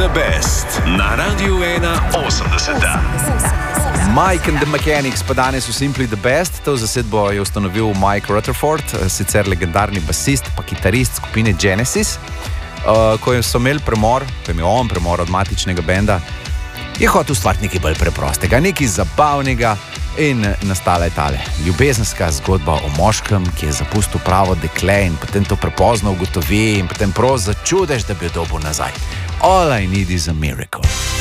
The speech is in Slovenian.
The Best na Radiu 81. Mike and the Mechanics pa danes v Simply the Best. To zasedbo je ustanovil Mike Rutherford, sicer legendarni basist pa kitarist skupine Genesis. Ko so imeli premor, ko je imel on premor od matičnega benda, je hotel ustvariti nekaj bolj preprostega, nekaj zabavnega in nastala je tale ljubezenska zgodba o moškem, ki je zapustil pravo dekle in potem to prepozno ugotovi in potem prav začudež, da bi jo dobil nazaj. All I need is a miracle.